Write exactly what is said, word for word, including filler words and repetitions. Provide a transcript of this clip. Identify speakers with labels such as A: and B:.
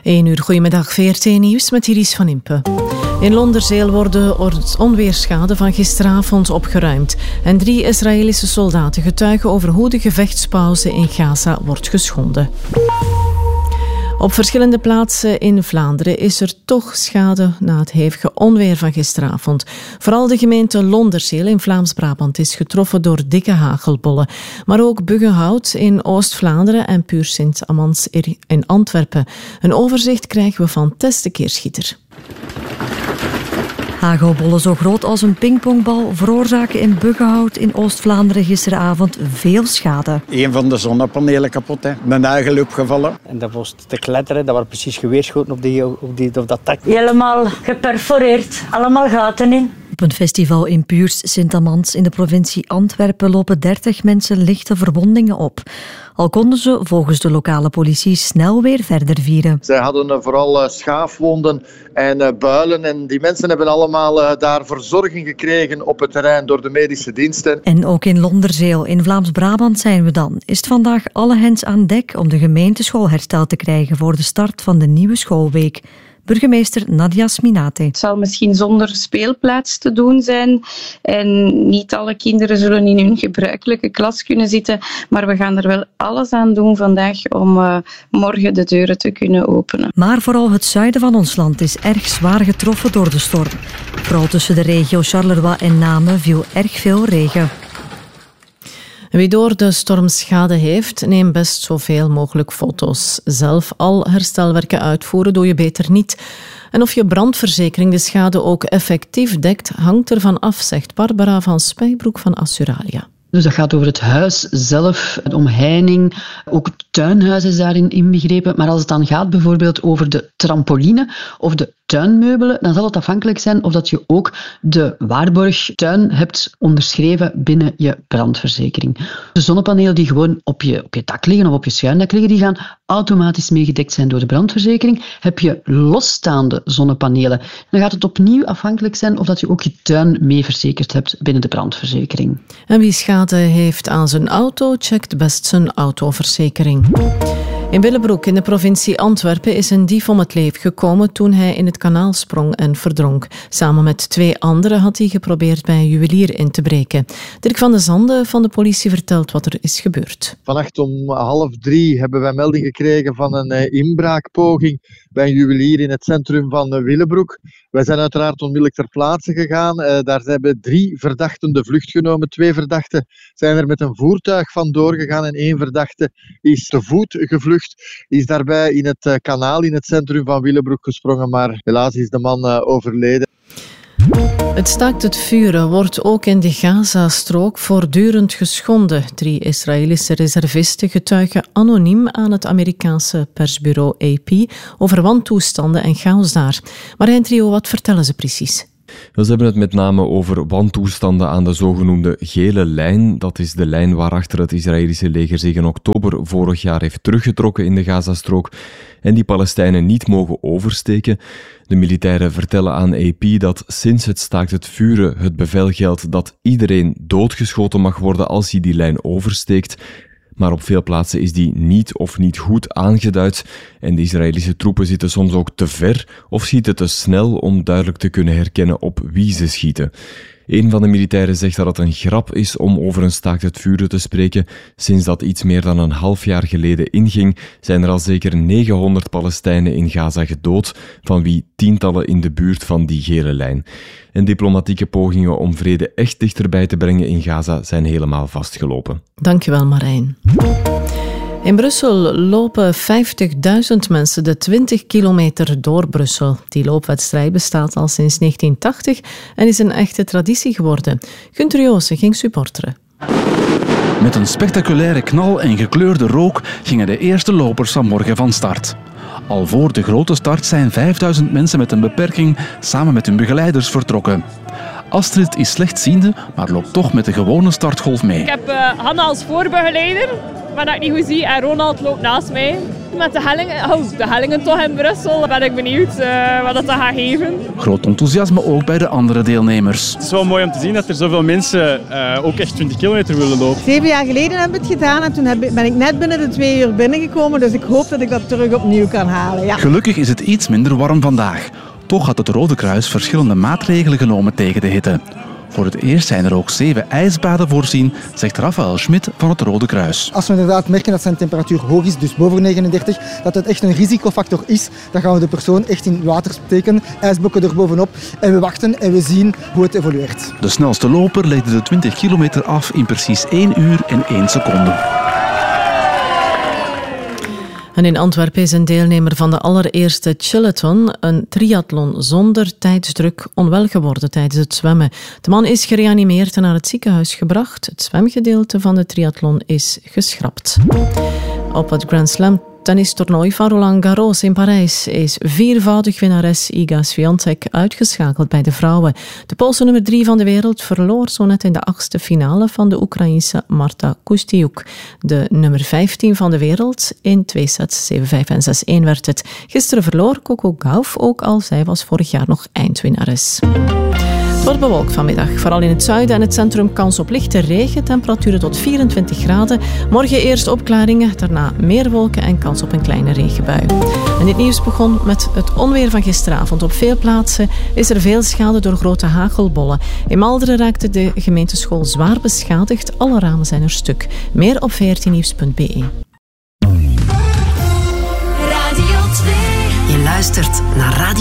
A: één uur, goedemiddag, V R T Nieuws met Iris van Impe. In Londerzeel worden onweerschade van gisteravond opgeruimd. En drie Israëlische soldaten getuigen over hoe de gevechtspauze in Gaza wordt geschonden. Op verschillende plaatsen in Vlaanderen is er toch schade na het hevige onweer van gisteravond. Vooral de gemeente Londerzeel in Vlaams-Brabant is getroffen door dikke hagelbollen. Maar ook Buggenhout in Oost-Vlaanderen en Puur Sint-Amans in Antwerpen. Een overzicht krijgen we van Tess de Keerschieter.
B: Hagelbollen zo groot als een pingpongbal veroorzaken in Buggenhout in Oost-Vlaanderen gisteravond veel schade.
C: Een van de zonnepanelen kapot, hè. Een nagel opgevallen.
D: En dat was te kletteren, dat was precies geweerschoten op, die, op, die, op dat dak.
E: Helemaal geperforeerd, allemaal gaten in.
B: Op een festival in Puurs Sint-Amans in de provincie Antwerpen lopen dertig mensen lichte verwondingen op. Al konden ze volgens de lokale politie snel weer verder vieren.
F: Zij hadden vooral schaafwonden en builen en die mensen hebben allemaal daar verzorging gekregen op het terrein door de medische diensten.
B: En ook in Londerzeel, in Vlaams-Brabant zijn we dan, is het vandaag alle hens aan dek om de gemeenteschool hersteld te krijgen voor de start van de nieuwe schoolweek. Burgemeester Nadia Sminate.
G: Het zal misschien zonder speelplaats te doen zijn en niet alle kinderen zullen in hun gebruikelijke klas kunnen zitten, maar we gaan er wel alles aan doen vandaag om uh, morgen de deuren te kunnen openen.
B: Maar vooral het zuiden van ons land is erg zwaar getroffen door de storm. Vooral tussen de regio Charleroi en Namen viel erg veel regen.
A: Wie door de storm schade heeft, neem best zoveel mogelijk foto's. Zelf al herstelwerken uitvoeren doe je beter niet. En of je brandverzekering de schade ook effectief dekt, hangt ervan af, zegt Barbara van Spijbroek van Assuralia.
H: Dus dat gaat over het huis zelf, de omheining, ook het tuinhuis is daarin inbegrepen. Maar als het dan gaat bijvoorbeeld over de trampoline of de tuinmeubelen, dan zal het afhankelijk zijn of dat je ook de waarborgtuin hebt onderschreven binnen je brandverzekering. De zonnepanelen die gewoon op je, op je dak liggen of op je schuindak liggen, die gaan automatisch meegedekt zijn door de brandverzekering. Heb je losstaande zonnepanelen, dan gaat het opnieuw afhankelijk zijn of dat je ook je tuin mee verzekerd hebt binnen de brandverzekering.
A: En wie schade heeft aan zijn auto, checkt best zijn autoverzekering. In Willebroek in de provincie Antwerpen is een dief om het leven gekomen toen hij in het kanaal sprong en verdronk. Samen met twee anderen had hij geprobeerd bij een juwelier in te breken. Dirk van de Zande van de politie vertelt wat er is gebeurd.
F: Vannacht om half drie hebben wij melding gekregen van een inbraakpoging bij een juwelier in het centrum van Willebroek. Wij zijn uiteraard onmiddellijk ter plaatse gegaan. Daar hebben drie verdachten de vlucht genomen. Twee verdachten zijn er met een voertuig vandoor gegaan en één verdachte is te voet gevlucht. Is daarbij in het kanaal in het centrum van Willebroek gesprongen, maar helaas is de man overleden.
A: Het staakt het vuren wordt ook in de Gazastrook voortdurend geschonden. Drie Israëlische reservisten getuigen anoniem aan het Amerikaanse persbureau A P over wantoestanden en chaos daar. Marijn Trio, wat vertellen ze precies?
I: Ze hebben het met name over wantoestanden aan de zogenoemde gele lijn. Dat is de lijn waarachter het Israëlische leger zich in oktober vorig jaar heeft teruggetrokken in de Gazastrook en die Palestijnen niet mogen oversteken. De militairen vertellen aan A P dat sinds het staakt het vuren het bevel geldt dat iedereen doodgeschoten mag worden als hij die lijn oversteekt. Maar op veel plaatsen is die niet of niet goed aangeduid en de Israëlische troepen zitten soms ook te ver of schieten te snel om duidelijk te kunnen herkennen op wie ze schieten. Een van de militairen zegt dat het een grap is om over een staakt het vuren te spreken. Sinds dat iets meer dan een half jaar geleden inging, zijn er al zeker negenhonderd Palestijnen in Gaza gedood, van wie tientallen in de buurt van die gele lijn. En diplomatieke pogingen om vrede echt dichterbij te brengen in Gaza zijn helemaal vastgelopen.
A: Dankjewel, Marijn. In Brussel lopen vijftigduizend mensen de twintig kilometer door Brussel. Die loopwedstrijd bestaat al sinds negentien tachtig en is een echte traditie geworden. Gunther Joosen ging supporteren.
J: Met een spectaculaire knal en gekleurde rook gingen de eerste lopers vanmorgen van start. Al voor de grote start zijn vijfduizend mensen met een beperking samen met hun begeleiders vertrokken. Astrid is slechtziende, maar loopt toch met de gewone startgolf mee.
K: Ik heb uh, Hanna als voorbegeleider, maar dat ik niet goed zie, en Ronald loopt naast mij. met de hellingen. Oh, de hellingen toch in Brussel. Ben ik benieuwd uh, wat dat gaat geven.
J: Groot enthousiasme ook bij de andere deelnemers.
L: Het is wel mooi om te zien dat er zoveel mensen uh, ook echt twintig kilometer willen lopen.
M: Zeven jaar geleden hebben we het gedaan en toen heb, ben ik net binnen de twee uur binnengekomen. Dus ik hoop dat ik dat terug opnieuw kan halen. Ja.
J: Gelukkig is het iets minder warm vandaag. Toch had het Rode Kruis verschillende maatregelen genomen tegen de hitte. Voor het eerst zijn er ook zeven ijsbaden voorzien, zegt Raphaël Schmidt van het Rode Kruis.
N: Als we inderdaad merken dat zijn temperatuur hoog is, dus boven negenendertig, dat het echt een risicofactor is, dan gaan we de persoon echt in water steken, ijsblokken er bovenop en we wachten en we zien hoe het evolueert.
J: De snelste loper legde de twintig kilometer af in precies één uur en één seconde.
A: En in Antwerpen is een deelnemer van de allereerste Chillathon, een triathlon zonder tijdsdruk, onwel geworden tijdens het zwemmen. De man is gereanimeerd en naar het ziekenhuis gebracht. Het zwemgedeelte van de triathlon is geschrapt. Op het Grand Slam tennistoernooi van Roland Garros in Parijs is viervoudig winnares Iga Swiatek uitgeschakeld bij de vrouwen. De Poolse nummer drie van de wereld verloor zo net in de achtste finale van de Oekraïense Marta Kustyuk. De nummer vijftien van de wereld in twee sets, zeven vijf en zes een werd het. Gisteren verloor Coco Gauff, ook al zij was vorig jaar nog eindwinnares. Het wordt bewolkt vanmiddag. Vooral in het zuiden en het centrum kans op lichte regen. Temperaturen tot vierentwintig graden. Morgen eerst opklaringen, daarna meer wolken en kans op een kleine regenbui. En dit nieuws begon met het onweer van gisteravond. Op veel plaatsen is er veel schade door grote hagelbollen. In Malderen raakte de gemeenteschool zwaar beschadigd. Alle ramen zijn er stuk. Meer op veertien nieuws punt b e.
O: Radio twee. Je luistert naar Radio